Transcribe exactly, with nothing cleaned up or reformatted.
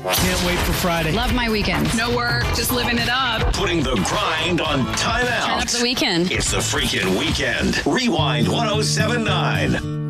Can't wait for Friday. Love my weekend. No work, just living it up. Putting the grind on timeout. Turn up the weekend. It's the freaking weekend. Rewind one oh seven point nine.